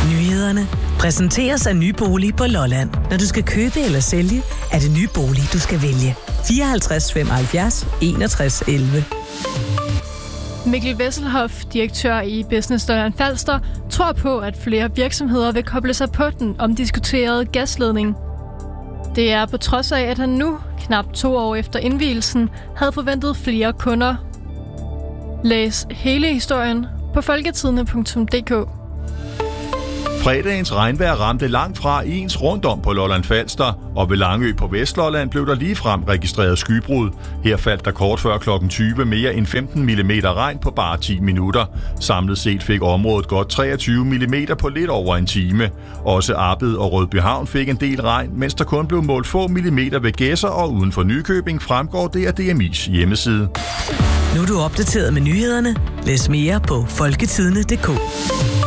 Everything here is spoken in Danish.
Nyhederne præsenteres af Nye Bolig på Lolland. Når du skal købe eller sælge, er det Nye Bolig, du skal vælge. 54 75 61 11. Mikkel Wesselhoff, direktør i Business Lolland Falster, tror på, at flere virksomheder vil koble sig på den omdiskuterede gasledning. Det er på trods af, at han nu, knap 2 år efter indvielsen, havde forventet flere kunder. Læs hele historien på folketidende.dk. Fredagens regnvejr ramte langt fra ens rundt om på Lolland Falster, og ved Langø på Vestlolland blev der ligefrem registreret skybrud. Her faldt der kort før kl. 20 mere end 15 mm regn på bare 10 minutter. Samlet set fik området godt 23 mm på lidt over en time. Også Arbed og Rødbyhavn fik en del regn, mens der kun blev målt få millimeter ved Gedser og uden for Nykøbing, fremgår det af DMI's hjemmeside. Nu er du opdateret med nyhederne. Læs mere på folketidende.dk.